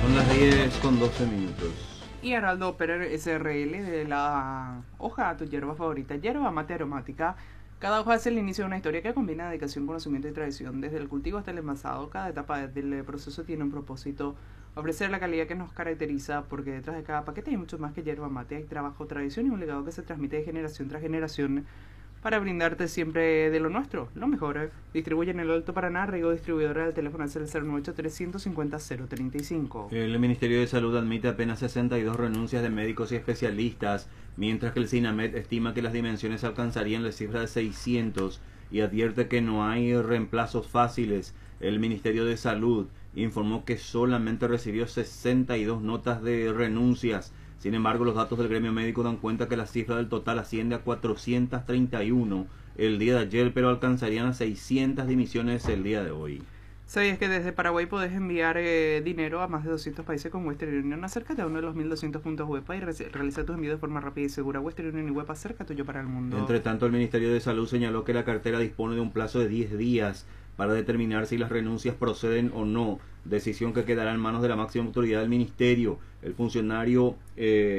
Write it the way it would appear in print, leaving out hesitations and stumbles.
Son las 10:12. Y Heraldo Pérez SRL de la hoja Tu hierba favorita, yerba mate aromática. Cada hoja es el inicio de una historia que combina dedicación, conocimiento y tradición. Desde el cultivo hasta el envasado, cada etapa del proceso tiene un propósito: ofrecer la calidad que nos caracteriza, porque detrás de cada paquete hay mucho más que yerba mate. Hay trabajo, tradición y un legado que se transmite de generación tras generación para brindarte siempre de lo nuestro, lo mejor. Distribuye en el Alto Paraná, Riego Distribuidora, del teléfono es el 098-350-035. El Ministerio de Salud admite apenas 62 renuncias de médicos y especialistas, mientras que el SINAMED estima que las dimensiones alcanzarían la cifra de 600 y advierte que no hay reemplazos fáciles. El Ministerio de Salud informó que solamente recibió 62 notas de renuncias. Sin embargo, los datos del gremio médico dan cuenta que la cifra del total asciende a 431 el día de ayer, pero alcanzarían a 600 dimisiones el día de hoy. ¿Sabías que desde Paraguay podés enviar dinero a más de 200 países con Western Union? Acércate a uno de los 1200 puntos WEPA y realiza tus envíos de forma rápida y segura. Western Union y WEPA, cerca tuyo para el mundo. Entre tanto, el Ministerio de Salud señaló que la cartera dispone de un plazo de 10 días para determinar si las renuncias proceden o no, decisión que quedará en manos de la máxima autoridad del Ministerio. El funcionario